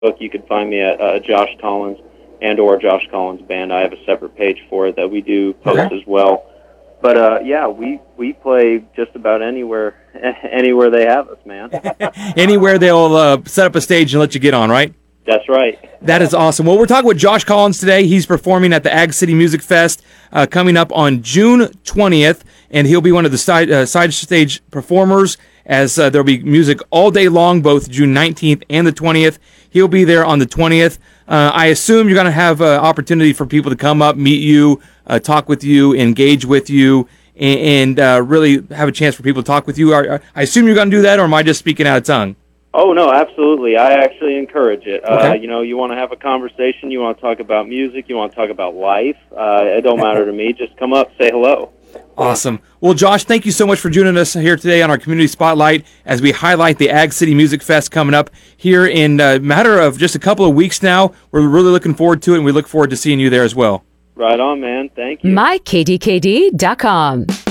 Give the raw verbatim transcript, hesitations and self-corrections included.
You can find me at uh, Josh Collins and or Josh Collins Band. I have a separate page for it that we do post Okay. as well. But uh, yeah, we, we play just about anywhere anywhere they have us, man. Anywhere they'll uh, set up a stage and let you get on, right? That's right. That is awesome. Well, we're talking with Josh Collins today. He's performing at the Ag City Music Fest uh, coming up on June twentieth, and he'll be one of the side, uh, side stage performers as uh, there'll be music all day long, both June nineteenth and the twentieth. He'll be there on the twentieth. Uh, I assume you're going to have an uh, opportunity for people to come up, meet you, uh, talk with you, engage with you, and, and uh, really have a chance for people to talk with you. Are, I assume you're going to do that, or am I just speaking out of tongue? Oh, no, absolutely. I actually encourage it. Uh, Okay. you know, you want to have a conversation, you want to talk about music, you want to talk about life. Uh, it don't matter to me. Just come up, say hello. Awesome. Well, Josh, thank you so much for joining us here today on our Community Spotlight as we highlight the Ag City Music Fest coming up here in a matter of just a couple of weeks now. We're really looking forward to it, and we look forward to seeing you there as well. Right on, man. Thank you. my K D K D dot com.